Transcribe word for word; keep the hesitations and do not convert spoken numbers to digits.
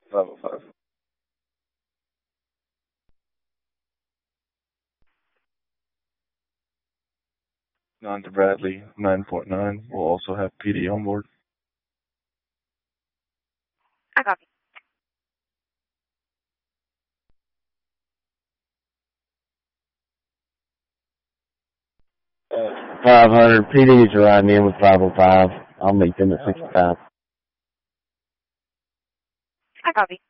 five oh five. nine to Bradley, nine point nine. We'll also have P D on board. I copy. Uh, five hundred. P Ds are riding in with five oh five. I'll meet them at sixty-five. I copy.